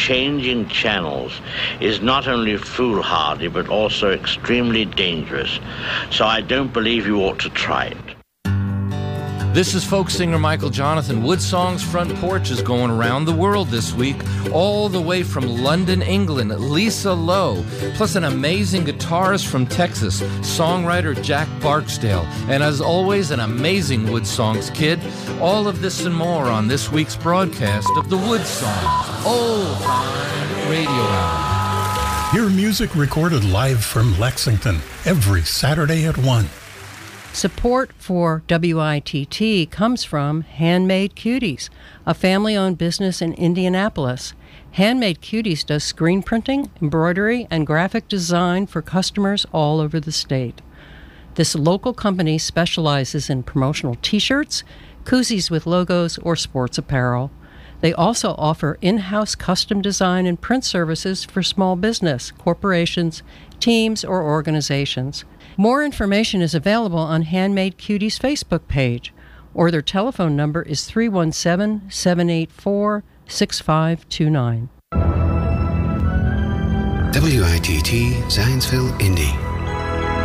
changing channels is not only foolhardy but also extremely dangerous. So I don't believe you ought to try it. This is folk singer Michael Jonathan. Woodsong's Front Porch is going around the world this week, all the way from London, England, Lisa Lowe, plus an amazing guitarist from Texas, songwriter Jack Barksdale, and as always, an amazing Woodsongs kid. All of this and more on this week's broadcast of the Woodsongs Old Time Radio Hour. Hear music recorded live from Lexington every Saturday at 1. Support for WITT comes from Handmade Cuties, a family-owned business in Indianapolis. Handmade Cuties does screen printing, embroidery, and graphic design for customers all over the state. This local company specializes in promotional t-shirts, koozies with logos, or sports apparel. They also offer in-house custom design and print services for small business, corporations, teams, or organizations. More information is available on Handmade Cuties' Facebook page, or their telephone number is 317-784-6529. WITT Zanesville, Indy.